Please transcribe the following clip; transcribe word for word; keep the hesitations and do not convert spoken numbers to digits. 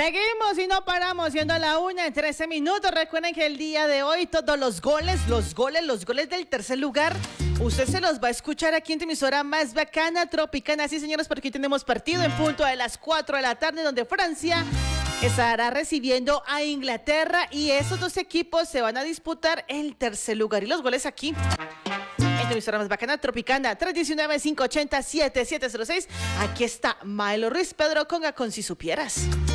Seguimos y no paramos, siendo la una en trece minutos. Recuerden que el día de hoy todos los goles, los goles, los goles del tercer lugar, usted se los va a escuchar aquí en tu emisora más bacana, Tropicana. Sí, señores, porque hoy tenemos partido en punto de las cuatro de la tarde, donde Francia estará recibiendo a Inglaterra y esos dos equipos se van a disputar el tercer lugar. Y los goles aquí en tu emisora más bacana, Tropicana, tres uno nueve, cinco ocho cero, siete siete cero seis. Aquí está Maelo Ruiz, Pedro Conga con Si Supieras.